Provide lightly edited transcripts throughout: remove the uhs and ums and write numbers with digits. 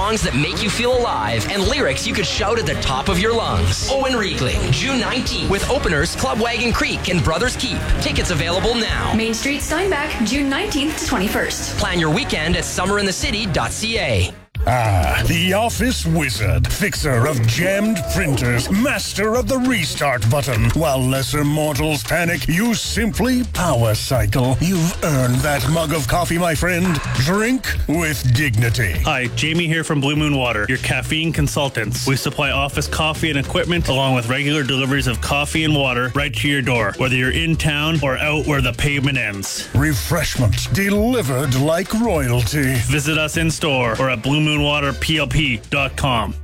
songs that make you feel alive and lyrics you could shout at the top of your lungs. Owen Riegling, June 19th, with openers Club Wagon Creek and Brothers Keep. Tickets available now. Main Street, Steinbach, June 19th to 21st. Plan your weekend at summerinthecity.ca. The office wizard, fixer of jammed printers, master of the restart button. While lesser mortals panic, you simply power cycle. You've earned that mug of coffee, my friend. Drink with dignity. Hi, Jamie here from Blue Moon Water, your caffeine consultants. We supply office coffee and equipment along with regular deliveries of coffee and water right to your door, whether you're in town or out where the pavement ends. Refreshment delivered like royalty. Visit us in store or at bluemoonwaterplp.com.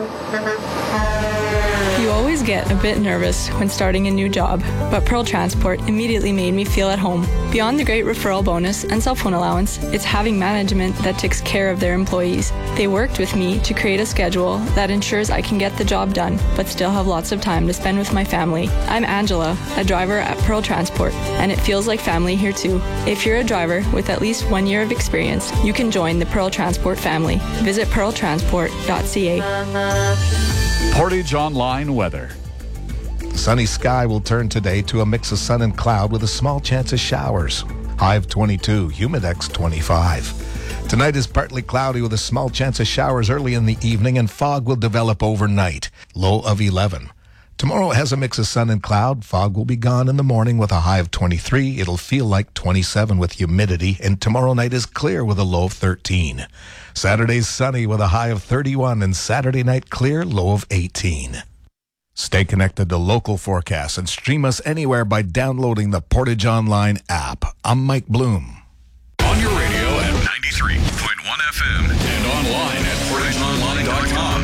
You always get a bit nervous when starting a new job, but Pearl Transport immediately made me feel at home. Beyond the great referral bonus and cell phone allowance, it's having management that takes care of their employees. They worked with me to create a schedule that ensures I can get the job done, but still have lots of time to spend with my family. I'm Angela, a driver at Pearl Transport, and it feels like family here too. If you're a driver with at least 1 year of experience, you can join the Pearl Transport family. Visit pearltransport.ca. Portage Online weather. Sunny sky will turn today to a mix of sun and cloud with a small chance of showers. High of 22, humidex 25. Tonight is partly cloudy with a small chance of showers early in the evening and fog will develop overnight. Low of 11. Tomorrow has a mix of sun and cloud. Fog will be gone in the morning with a high of 23. It'll feel like 27 with humidity, and tomorrow night is clear with a low of 13. Saturday's sunny with a high of 31, and Saturday night clear, low of 18. Stay connected to local forecasts and stream us anywhere by downloading the Portage Online app. I'm Mike Bloom. On your radio at 93.1 FM and online at portageonline.com.